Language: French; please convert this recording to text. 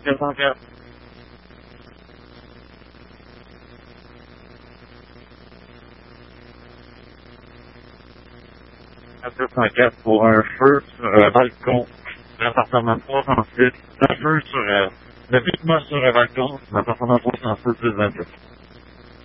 404. 404 pour un feu sur le balcon de l'appartement 306. Un feu sur, le bâtiment sur le balcon de l'appartement 306 plus 28.